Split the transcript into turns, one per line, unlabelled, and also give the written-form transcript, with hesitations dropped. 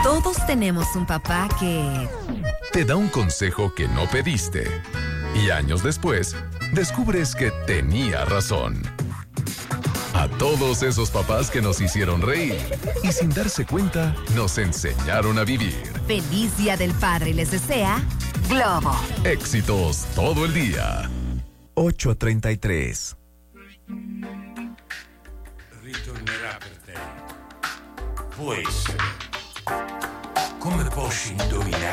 Todos tenemos un papá que
te da un consejo que no pediste. Y años después, descubres que tenía razón. A todos esos papás que nos hicieron reír y sin darse cuenta, nos enseñaron a vivir.
Feliz Día del Padre les desea Globo.
Éxitos todo el día.
8:33.
Ritornerà per te. Può essere. Come posso indovinare?